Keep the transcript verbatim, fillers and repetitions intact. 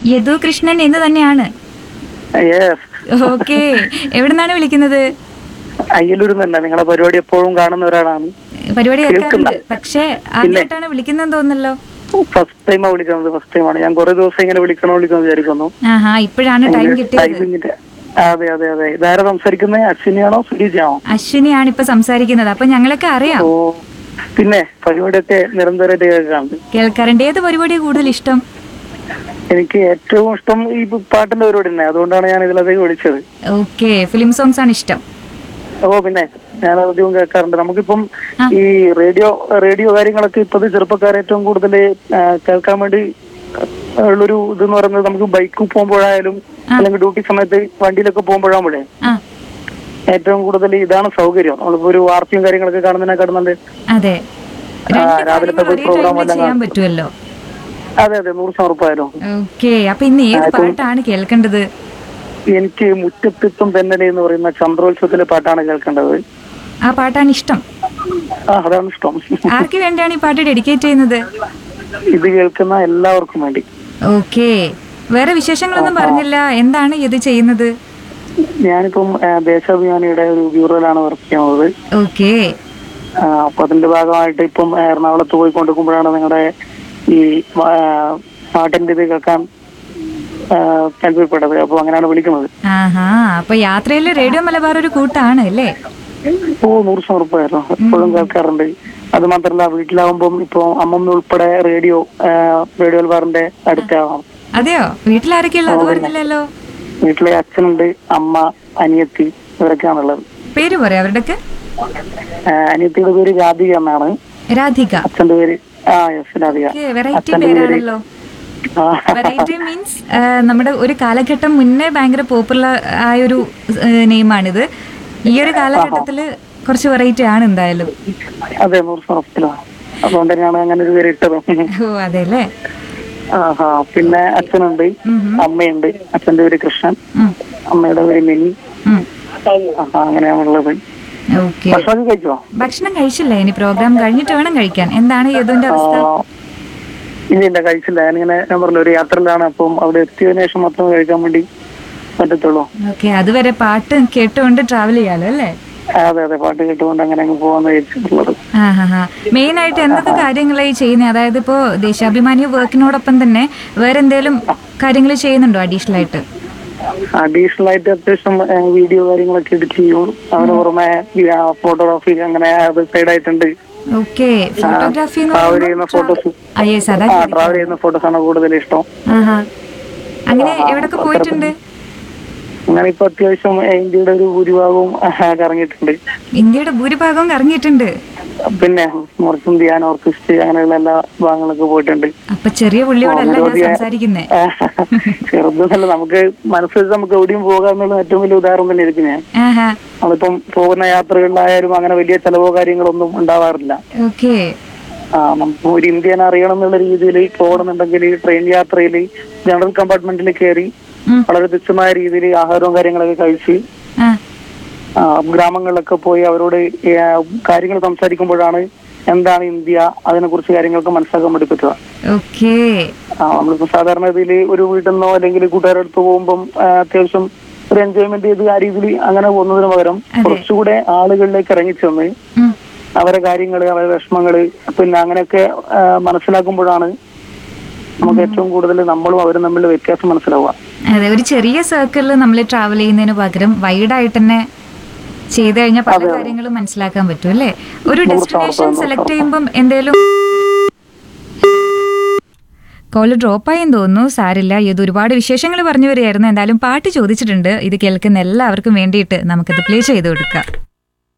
യദു കൃഷ്ണൻ എന്ന് തന്നെയാണ്. ഓക്കെ, എവിടുന്നാണ് വിളിക്കുന്നത്? അയ്യലൂരിൽ നിന്നല്ല. നിങ്ങളെ പരിപാടി എപ്പോഴും കാണുന്ന ഒരാളാണ്. പരിപാടി കേൾക്കാറുണ്ട്, പക്ഷേ ആദ്യമായിട്ടാണ് വിളിക്കുന്നത് തോന്നല്ലോ. ഫസ്റ്റ് ടൈമാണ് വിളിക്കുന്നത്. ഫസ്റ്റ് ടൈമാണ്. ഞാൻ കുറെ ദിവസം ഇങ്ങനെ വിളിക്കണോ വിളിക്കണോ വിചാരിക്കുന്നു. ആഹാ, ഇപ്പോഴാണ് ടൈം കിട്ടിയത്. അതെ അതെ അതെ. ഇതാരാ സംസാരിക്കുന്നത്? അശ്വിനിയാണോ സുരീജാണോ? അശ്വിനിയാണ് ഇപ്പൊ സംസാരിക്കുന്നത്. അപ്പൊ ഞങ്ങളൊക്കെ അറിയാം. ഓ, പിന്നെ പരിപാടിയൊക്കെ നിരന്തരമായിട്ട് കേൾക്കാറുണ്ട്. കേൾക്കാറുണ്ട്. ഏത് പരിപാടിയാണ് കൂടുതൽ ഇഷ്ടം? എനിക്ക് ഏറ്റവും ഇഷ്ടം ഈ പാട്ടിന്റെ പരിപാടി തന്നെ. അതുകൊണ്ടാണ് ഞാൻ ഇതിലധികം വിളിച്ചത്. ഓക്കെ, ഫിലിം സോങ്സ് ആണ് ഇഷ്ടം. ഓ, പിന്നെ ഞാൻ അധികം കേൾക്കാറുണ്ട്. നമുക്കിപ്പം ഈ റേഡിയോ റേഡിയോ കാര്യങ്ങളൊക്കെ ഇപ്പത് ചെറുപ്പക്കാർ ഏറ്റവും കൂടുതൽ കേൾക്കാൻ വേണ്ടി ഉള്ളൊരു ഇതെന്ന് പറയുന്നത്, നമുക്ക് ബൈക്കിൽ പോകുമ്പോഴായാലും അല്ലെങ്കിൽ ഡ്യൂട്ടി സമയത്ത് വണ്ടിയിലൊക്കെ പോകുമ്പോഴാകുമ്പോഴേ ഏറ്റവും കൂടുതൽ ഇതാണ് സൗകര്യം. നമ്മളിപ്പോ ഒരു വാർത്തയും കാര്യങ്ങളൊക്കെ കാണുന്നതിനെക്കാട്ടും നല്ല രാവിലത്തെ പ്രോഗ്രാം എല്ലാം പറ്റുമല്ലോ. അതെ അതെ, നൂറ് ഉറപ്പായാലും. ഓക്കെ, അപ്പൊ ഇന്ന് ഏത് പാട്ടാണ് കേൾക്കേണ്ടത്? എനിക്ക് മുറ്റത്തിപ്പം തെന്നലെ എന്ന് പറയുന്ന ചന്ദ്രോത്സവത്തിലെ പാട്ടാണ് കേൾക്കേണ്ടത്. ആ പാട്ടാണ് ഇഷ്ടം? ആ, അതാണ് ഇഷ്ടം. ആർക്ക് വേണ്ടിയാണ് ഈ പാട്ട് ഡെഡിക്കേറ്റ് ചെയ്യുന്നത്? ഇത് കേൾക്കുന്ന എല്ലാവർക്കും വേണ്ടി. ഓക്കെ, വേറെ വിശേഷങ്ങളൊന്നും പറഞ്ഞില്ല. എന്താണ് ഇത് ചെയ്യുന്നത്? ഞാനിപ്പം ദേശാഭിമാനിയുടെ ഒരു ബ്യൂറോയിലാണ് വർക്ക് ചെയ്യുന്നത്. ഓക്കെ, അപ്പൊ അതിന്റെ ഭാഗമായിട്ട് ഇപ്പം എറണാകുളത്ത് പോയിക്കൊണ്ടിരിക്കുമ്പോഴാണ് നിങ്ങളുടെ ഈ പാട്ടിന്റെ ഇത് കേൾക്കാൻ താല്പര്യപ്പെട്ടത്. അപ്പൊ അങ്ങനെയാണ് വിളിക്കുന്നത്. ആഹാ, അപ്പൊ യാത്രയില് റേഡിയോ മലബാർ ഒരു കൂട്ടാണ് അല്ലേ? ഓ, നൂറ് ശതമാനം ഉറപ്പായിരുന്നു. എപ്പോഴും കേൾക്കാറുണ്ട്. അത് മാത്രല്ല, വീട്ടിലാവുമ്പം ഇപ്പൊ അമ്മമ്മ ഉൾപ്പെടെ റേഡിയോ റേഡിയോ മലബാറിന്റെ അടുത്താവാം. അതെയോ? വീട്ടിലാരൊക്കെയുള്ള? അത് പറഞ്ഞില്ലല്ലോ. വീട്ടിലെ അച്ഛനുണ്ട്, അമ്മ, അനിയത്തി, ഇവരൊക്കെയാണുള്ളത്. പേര് പറയാ അവരുടെയൊക്കെ? അനിയത്തിയുടെ പേര് രാധിക എന്നാണ്. രാധിക. അച്ഛന്റെ പേര് ആ yes Radhika. Variety പേരാണല്ലോ. Variety means നമ്മുടെ ഒരു കാലഘട്ടം മുന്നേ ഭയങ്കര പോപ്പുലർ ആയൊരു നെയിമാണിത്. ഈ ഒരു കാലഘട്ടത്തില് കുറച്ച് വെറൈറ്റി ആണ് എന്തായാലും. അതെ, അതുകൊണ്ട് തന്നെയാണ് അങ്ങനെ ഒരു പേര് ഇട്ടത്. ഓ, അതെ അല്ലേ. ആഹാ, പിന്നെ അച്ഛനുണ്ട്, അമ്മയുണ്ട്. അച്ഛന്റെ പേര് കൃഷ്ണൻ, അമ്മയുടെ പേര് മിനി. അങ്ങനെയാണുള്ളത്. ഭക്ഷണം കഴിച്ചോ? ഭക്ഷണം കഴിച്ചില്ല. ഇനി പ്രോഗ്രാം കഴിഞ്ഞിട്ട് വേണം കഴിക്കാൻ. എന്താണ് യദുവിന്റെ അവസ്ഥ? ഇല്ല ഇല്ല, കഴിച്ചില്ല. ഞാനിങ്ങനെ ഞാൻ പറഞ്ഞു ഒരു യാത്രയിലാണ്. അപ്പം അവിടെ എത്തിയതിനു ശേഷം മാത്രമേ കഴിക്കാൻ വേണ്ടി പറ്റത്തുള്ളൂ. ഓക്കെ, അതുവരെ പാട്ട് കേട്ടുകൊണ്ട് ട്രാവൽ ചെയ്യാലോ അല്ലേ? അതെ അതെ, പാട്ട് കേട്ടുകൊണ്ട് അങ്ങനെ അങ്ങ് പോവാന്ന് വിചാരിച്ചിട്ടുള്ളത്. മെയിൻ ആയിട്ട് എന്തൊക്കെ കാര്യങ്ങളായി ചെയ്യുന്നത്? അതായത് ഇപ്പോ ദേശാഭിമാനി വർക്കിനോടൊപ്പം തന്നെ വേറെ എന്തെങ്കിലും കാര്യങ്ങൾ ചെയ്യുന്നുണ്ടോ അഡീഷണൽ ആയിട്ട്? അഡീഷണൽ ആയിട്ട് അത്യാവശ്യം വീഡിയോ കാര്യങ്ങളൊക്കെ എഡിറ്റ് ചെയ്യും. അതിന് പുറമെ ഫോട്ടോഗ്രാഫി അങ്ങനെ സൈഡ് ആയിട്ടുണ്ട്. ഓക്കെ, ഫോട്ടോഗ്രാഫി ട്രാവൽ ചെയ്യുന്ന ഫോട്ടോസ് ട്രാവൽ ചെയ്യുന്ന ഫോട്ടോസ് ആണ് കൂടുതൽ ഇഷ്ടം. അങ്ങനെ എവിടൊക്കെ പോയിട്ടുണ്ട്? അങ്ങനെ ഇപ്പൊ അത്യാവശ്യം ഇന്ത്യയുടെ ഒരു ഭൂരിഭാഗവും കറങ്ങിയിട്ടുണ്ട്. ഇന്ത്യയുടെ ഭൂരിഭാഗവും കറങ്ങിയിട്ടുണ്ട്. പിന്നെ മുറച്ചും ധ്യാൻ ഓർക്കസ്ട്ര അങ്ങനെയുള്ള എല്ലാ ഭാഗങ്ങളൊക്കെ പോയിട്ടുണ്ട്. അപ്പൊ ചെറിയ പുള്ളിയോടല്ല സംസാരിക്കുന്നേ. ചെറുതെന്നല്ല, നമുക്ക് മനസ്സിൽ നമുക്ക് എവിടെയും പോകാന്നുള്ള ഏറ്റവും വലിയ ഉദാഹരണം തന്നെ ഇരിക്കും ഞാൻ. നമ്മളിപ്പം പോകുന്ന യാത്രകളിലായാലും അങ്ങനെ വലിയ ചെലവോ കാര്യങ്ങളൊന്നും ഉണ്ടാവാറില്ല. ഓക്കെ, ആ നമുക്ക് ഒരു ഇന്ത്യൻ അറിയണം എന്നുള്ള രീതിയിൽ പോകണമെന്നുണ്ടെങ്കിൽ ട്രെയിൻ യാത്രയിൽ ജനറൽ കമ്പാർട്ട്മെന്റിൽ കയറി വളരെ തുച്ഛമായ രീതിയിൽ ആഹാരവും കാര്യങ്ങളൊക്കെ കഴിച്ച് ഗ്രാമങ്ങളിലൊക്കെ പോയി അവരോട് കാര്യങ്ങൾ സംസാരിക്കുമ്പോഴാണ് എന്താണ് ഇന്ത്യ, അതിനെ കുറിച്ച് കാര്യങ്ങൾക്ക് മനസ്സിലാക്കാൻ വേണ്ടി പറ്റുക. ആ നമ്മളിപ്പോ സാധാരണ ഇതിൽ ഒരു വീട്ടിൽ നിന്നോ അല്ലെങ്കിൽ കൂട്ടുകാരുടെ അടുത്ത് പോകുമ്പോൾ അത്യാവശ്യം ഒരു എൻജോയ്മെന്റ് ചെയ്ത് ആ രീതിയിൽ അങ്ങനെ പോകുന്നതിന് പകരം കുറച്ചുകൂടെ ആളുകളിലേക്ക് ഇറങ്ങിച്ചെന്ന് അവരെ കാര്യങ്ങള്, അവരുടെ വിഷമങ്ങള് പിന്നെ അങ്ങനെയൊക്കെ മനസ്സിലാക്കുമ്പോഴാണ് നമുക്ക് ഏറ്റവും കൂടുതൽ നമ്മളും അവരും തമ്മിൽ വ്യത്യാസം മനസ്സിലാവുക. അതെ, ഒരു ചെറിയ സർക്കിളിൽ നമ്മൾ ട്രാവൽ ചെയ്യുന്നതിന് പകരം വൈഡായിട്ട് തന്നെ ചെയ്ത് കഴിഞ്ഞാൽ പല കാര്യങ്ങളും മനസ്സിലാക്കാൻ പറ്റും അല്ലേ? ഒരു ഡെസ്റ്റിനേഷൻ സെലക്ട് ചെയ്യുമ്പം എന്തേലും കോള് ഡ്രോപ്പായെന്ന് തോന്നുന്നു. സാരില്ല, ഇത് ഒരുപാട് വിശേഷങ്ങൾ പറഞ്ഞു വരികയായിരുന്നു. എന്തായാലും പാട്ട് ചോദിച്ചിട്ടുണ്ട്. ഇത് കേൾക്കുന്ന എല്ലാവർക്കും വേണ്ടിയിട്ട് നമുക്കത് പ്ലേ ചെയ്ത് കൊടുക്കാം.